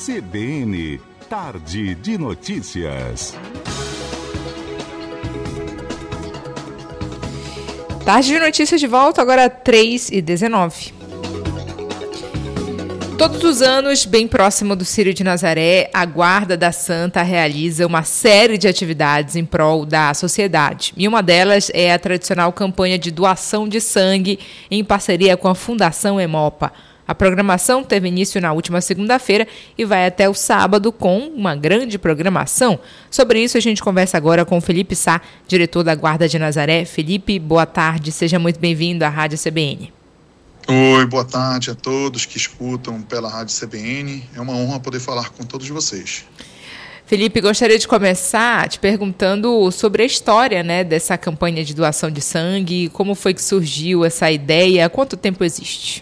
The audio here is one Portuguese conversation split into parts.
CBN, Tarde de Notícias. Tarde de Notícias de volta, agora 3h19. Todos os anos, bem próximo do Círio de Nazaré, a Guarda da Santa realiza uma série de atividades em prol da sociedade. E uma delas é a tradicional campanha de doação de sangue em parceria com a Fundação Hemopa. A programação teve início na última segunda-feira e vai até o sábado com uma grande programação. Sobre isso, a gente conversa agora com o Felipe Sá, diretor da Guarda de Nazaré. Felipe, boa tarde, seja muito bem-vindo à Rádio CBN. Oi, boa tarde a todos que escutam pela Rádio CBN. É uma honra poder falar com todos vocês. Felipe, gostaria de começar te perguntando sobre a história, dessa campanha de doação de sangue, como foi que surgiu essa ideia, há quanto tempo existe?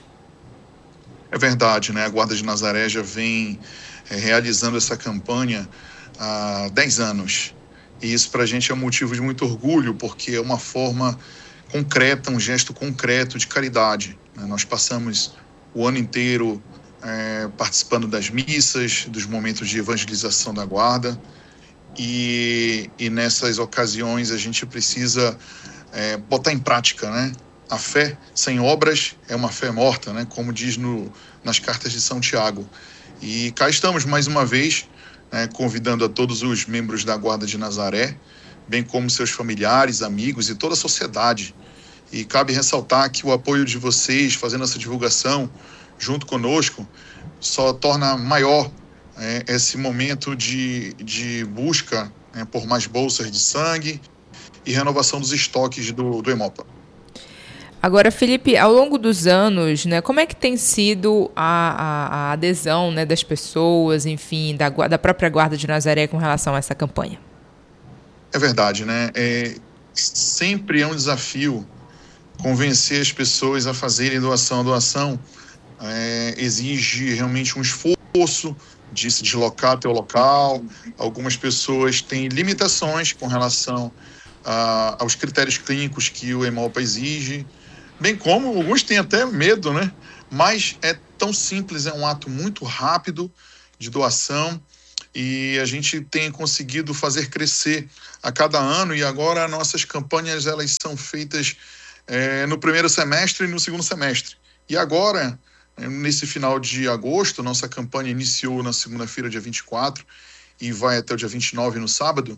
É verdade, a Guarda de Nazaré já vem realizando essa campanha há 10 anos. E isso para a gente é um motivo de muito orgulho, porque é uma forma concreta, um gesto concreto de caridade. Nós passamos o ano inteiro participando das missas, dos momentos de evangelização da Guarda. E nessas ocasiões a gente precisa botar em prática, A fé sem obras é uma fé morta, como diz nas cartas de São Tiago. E cá estamos mais uma vez, convidando a todos os membros da Guarda de Nazaré, bem como seus familiares, amigos e toda a sociedade. E cabe ressaltar que o apoio de vocês, fazendo essa divulgação junto conosco, só torna maior esse momento de busca por mais bolsas de sangue e renovação dos estoques do Hemopa. Agora, Felipe, ao longo dos anos, como é que tem sido a adesão das pessoas, enfim, da própria Guarda de Nazaré com relação a essa campanha? É verdade, sempre é um desafio convencer as pessoas a fazerem doação. A doação exige realmente um esforço de se deslocar até o local. Algumas pessoas têm limitações com relação aos critérios clínicos que o Hemopa exige, bem como alguns têm até medo, Mas é tão simples, é um ato muito rápido de doação e a gente tem conseguido fazer crescer a cada ano. E agora nossas campanhas elas são feitas no primeiro semestre e no segundo semestre. E agora, nesse final de agosto, nossa campanha iniciou na segunda-feira, dia 24, e vai até o dia 29, no sábado.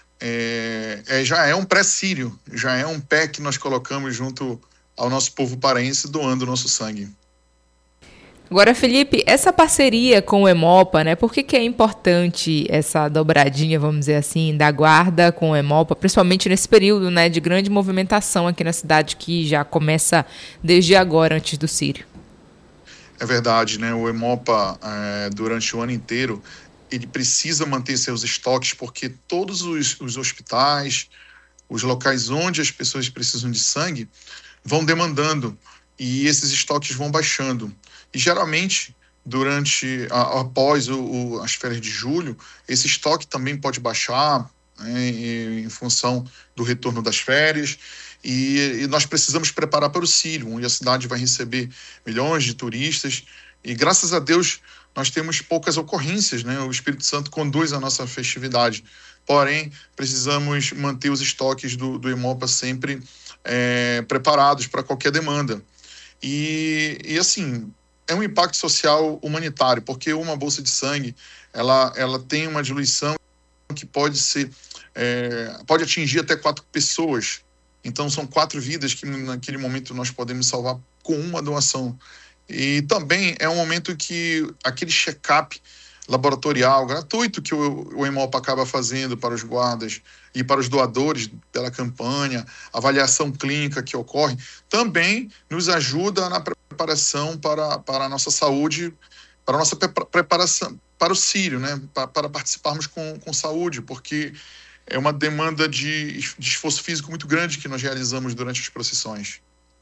Já é um pré-sírio, já é um pé que nós colocamos junto ao nosso povo paraense doando o nosso sangue. Agora, Felipe, essa parceria com o Hemopa, por que é importante essa dobradinha, vamos dizer assim, da Guarda com o Hemopa, principalmente nesse período de grande movimentação aqui na cidade, que já começa desde agora, antes do Círio? É verdade, o Hemopa, durante o ano inteiro, ele precisa manter seus estoques, porque todos os hospitais, os locais onde as pessoas precisam de sangue, vão demandando e esses estoques vão baixando. E geralmente, após as férias de julho, esse estoque também pode baixar em função do retorno das férias. E nós precisamos preparar para o Círio, onde a cidade vai receber milhões de turistas. E graças a Deus nós temos poucas ocorrências, O Espírito Santo conduz a nossa festividade. Porém, precisamos manter os estoques do Hemopa sempre preparados para qualquer demanda. E assim, é um impacto social humanitário, porque uma bolsa de sangue, ela tem uma diluição que pode atingir até 4 pessoas. Então, são 4 vidas que naquele momento nós podemos salvar com uma doação. E também é um momento que aquele check-up laboratorial gratuito que o Hemopa acaba fazendo para os guardas e para os doadores pela campanha, avaliação clínica que ocorre, também nos ajuda na preparação para a nossa saúde, para a nossa preparação para o Círio, para participarmos com saúde, porque é uma demanda de esforço físico muito grande que nós realizamos durante as procissões.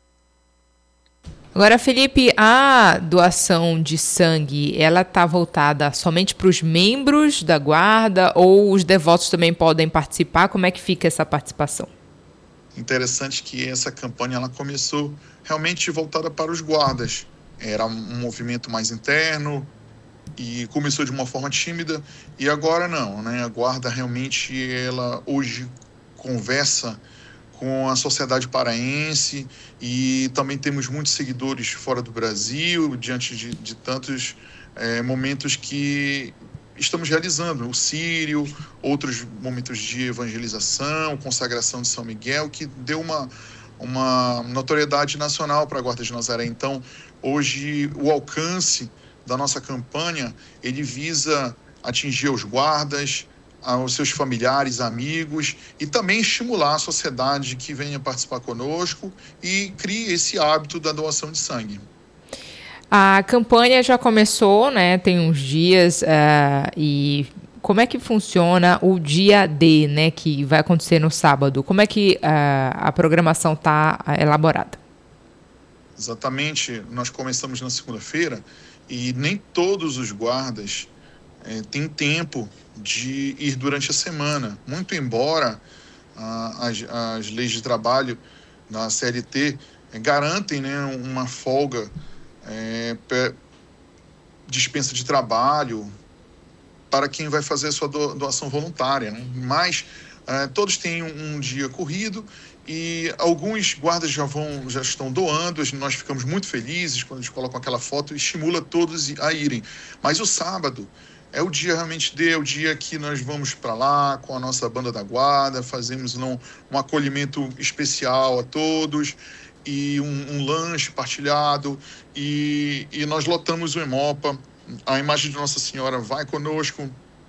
Agora, Felipe, a doação de sangue, ela está voltada somente para os membros da Guarda ou os devotos também podem participar? Como é que fica essa participação? Interessante que essa campanha ela começou realmente voltada para os guardas. Era um movimento mais interno, e começou de uma forma tímida e agora não, né? A Guarda realmente, ela hoje conversa com a sociedade paraense e também temos muitos seguidores fora do Brasil, diante de tantos momentos que estamos realizando, o Sírio, outros momentos de evangelização, consagração de São Miguel, que deu uma notoriedade nacional para a Guarda de Nazaré. Então, hoje, o alcance da nossa campanha, ele visa atingir os guardas, aos seus familiares, amigos, e também estimular a sociedade que venha participar conosco e crie esse hábito da doação de sangue. A campanha já começou, né? Tem uns dias, e como é que funciona o dia D, né? Que vai acontecer no sábado? Como é que a programação está elaborada? Exatamente, nós começamos na segunda-feira e nem todos os guardas têm tempo de ir durante a semana, muito embora as leis de trabalho da CLT garantem, né, uma folga, dispensa de trabalho para quem vai fazer a sua doação voluntária, né? Mas todos têm um dia corrido e alguns guardas já estão doando. Nós ficamos muito felizes quando eles colocam aquela foto e estimula todos a irem. Mas o sábado é o dia realmente é o dia que nós vamos para lá com a nossa banda da Guarda, fazemos um acolhimento especial a todos e um lanche partilhado e nós lotamos o Hemopa. A imagem de Nossa Senhora vai conosco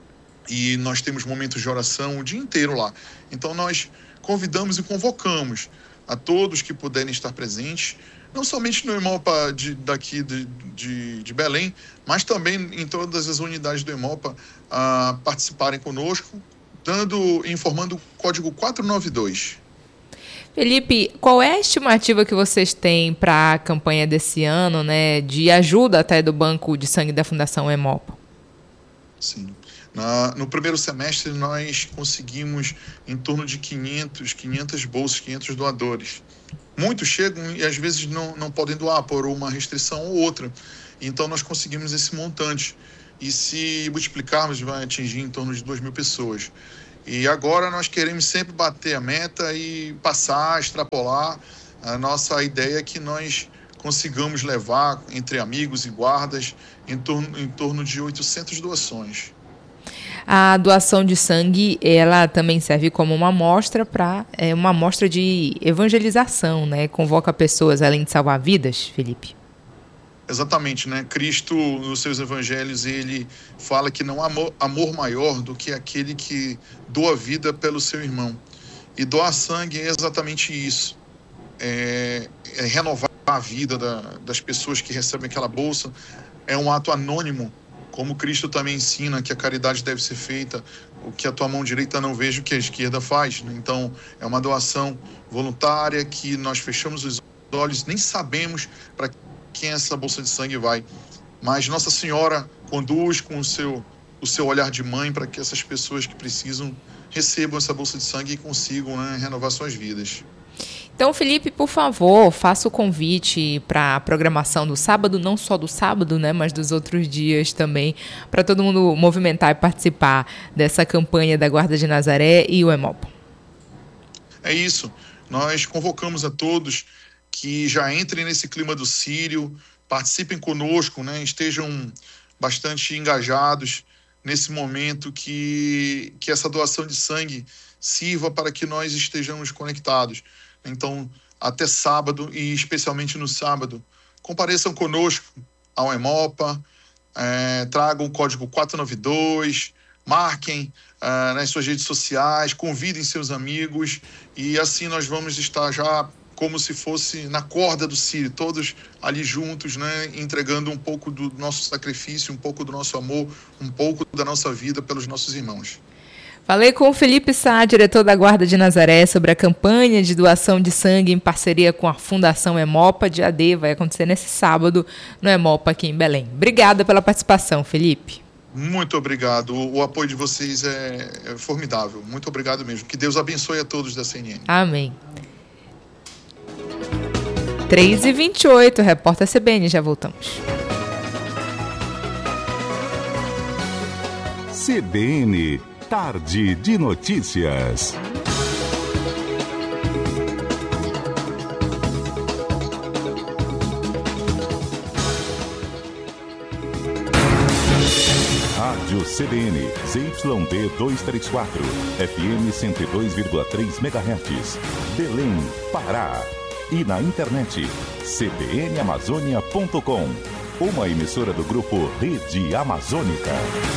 e nós temos momentos de oração o dia inteiro lá. Então nós convidamos e convocamos a todos que puderem estar presentes, não somente no Hemopa daqui de Belém, mas também em todas as unidades do Hemopa a participarem conosco, informando o código 492. Felipe, qual é a estimativa que vocês têm para a campanha desse ano, né, de ajuda até do Banco de Sangue da Fundação Hemopa? Sim. No primeiro semestre, nós conseguimos em torno de 500 bolsas, 500 doadores. Muitos chegam e às vezes não podem doar por uma restrição ou outra. Então, nós conseguimos esse montante. E se multiplicarmos, vai atingir em torno de 2.000 pessoas. E agora nós queremos sempre bater a meta e passar, extrapolar. A nossa ideia é que nós consigamos levar, entre amigos e guardas, em torno de 800 doações. A doação de sangue, ela também serve como uma amostra uma amostra de evangelização, né? Convoca pessoas além de salvar vidas, Felipe? Exatamente, né? Cristo, nos seus evangelhos, ele fala que não há amor maior do que aquele que doa vida pelo seu irmão. E doar sangue é exatamente isso. É renovar a vida das pessoas que recebem aquela bolsa. É um ato anônimo, como Cristo também ensina que a caridade deve ser feita, o que a tua mão direita não veja, o que a esquerda faz. Então, é uma doação voluntária que nós fechamos os olhos, nem sabemos para quem essa bolsa de sangue vai. Mas Nossa Senhora conduz com o seu olhar de mãe para que essas pessoas que precisam recebam essa bolsa de sangue e consigam, né, renovar suas vidas. Então, Felipe, por favor, faça o convite para a programação do sábado, não só do sábado, né, mas dos outros dias também, para todo mundo movimentar e participar dessa campanha da Guarda de Nazaré e o Hemopa. É isso. Nós convocamos a todos que já entrem nesse clima do Sírio, participem conosco, né, estejam bastante engajados nesse momento, que essa doação de sangue sirva para que nós estejamos conectados. Então, até sábado, e especialmente no sábado, compareçam conosco ao Hemopa, tragam o código 492, marquem nas suas redes sociais, convidem seus amigos, e assim nós vamos estar já como se fosse na corda do Sírio, todos ali juntos, né, entregando um pouco do nosso sacrifício, um pouco do nosso amor, um pouco da nossa vida pelos nossos irmãos. Falei com o Felipe Sá, diretor da Guarda de Nazaré, sobre a campanha de doação de sangue em parceria com a Fundação Hemopa. Dia D vai acontecer nesse sábado no Hemopa aqui em Belém. Obrigada pela participação, Felipe. Muito obrigado. O apoio de vocês é formidável. Muito obrigado mesmo. Que Deus abençoe a todos da CNN. Amém. 3h28, Repórter CBN, já voltamos. CBN, Tarde de Notícias. Rádio CBN, ZYD 234, FM 102,3 MHz, Belém, Pará. E na internet, cbnamazônia.com, uma emissora do grupo Rede Amazônica.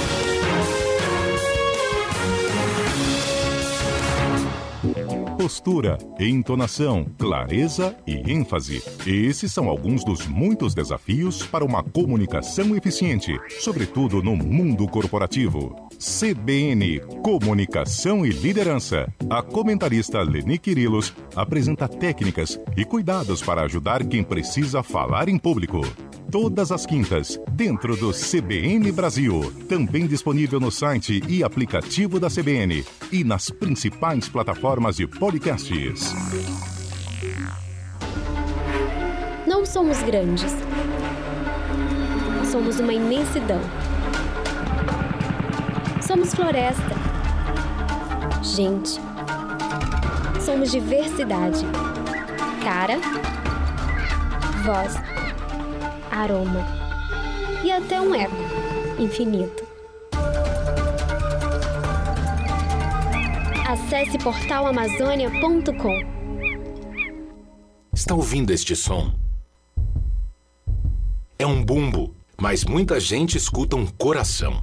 Postura, entonação, clareza e ênfase. Esses são alguns dos muitos desafios para uma comunicação eficiente, sobretudo no mundo corporativo. CBN, Comunicação e Liderança. A comentarista Leni Quirilos apresenta técnicas e cuidados para ajudar quem precisa falar em público. Todas as quintas, dentro do CBN Brasil. Também disponível no site e aplicativo da CBN e nas principais plataformas de podcasts. Não somos grandes. Somos uma imensidão. Somos floresta. Gente. Somos diversidade. Cara. Voz. Aroma e até um eco infinito. Acesse portalamazônia.com. Está ouvindo este som? É um bumbo, mas muita gente escuta um coração.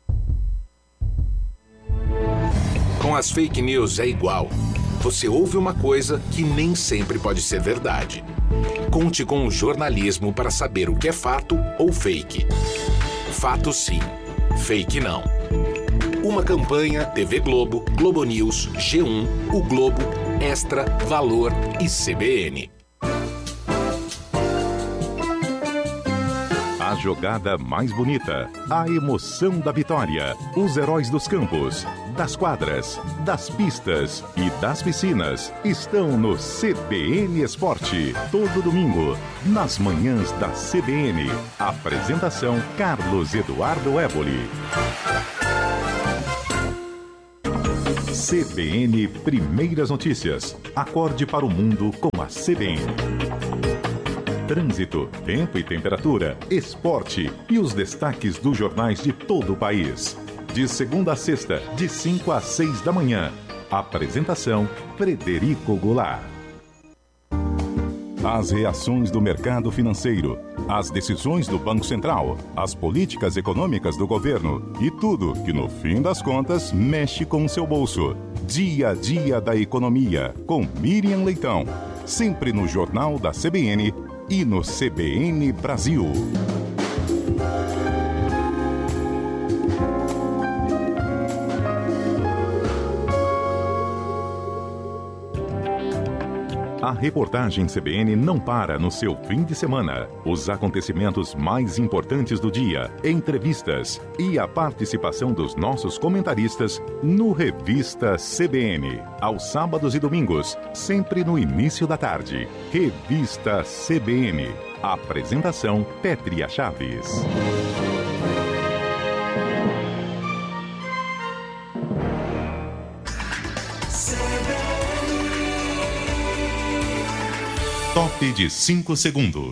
Com as fake news é igual. Você ouve uma coisa que nem sempre pode ser verdade. Conte com o jornalismo para saber o que é fato ou fake. Fato sim, fake não. Uma campanha TV Globo, Globo News, G1, O Globo, Extra, Valor e CBN. A jogada mais bonita, a emoção da vitória, os heróis dos campos, das quadras, das pistas e das piscinas estão no CBN Esporte, todo domingo, nas manhãs da CBN. Apresentação Carlos Eduardo Éboli. CBN Primeiras Notícias. Acorde para o mundo com a CBN. Trânsito, tempo e temperatura, esporte e os destaques dos jornais de todo o país. De segunda a sexta, de 5 às 6 da manhã. Apresentação, Frederico Goulart. As reações do mercado financeiro, as decisões do Banco Central, as políticas econômicas do governo e tudo que, no fim das contas, mexe com o seu bolso. Dia a dia da economia, com Miriam Leitão. Sempre no Jornal da CBN e no CBN Brasil. A reportagem CBN não para no seu fim de semana. Os acontecimentos mais importantes do dia, entrevistas e a participação dos nossos comentaristas no Revista CBN. Aos sábados e domingos, sempre no início da tarde. Revista CBN. Apresentação Pétria Chaves. Top de 5 segundos.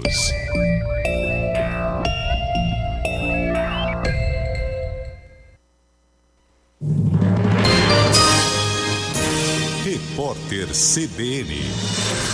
Repórter CBN.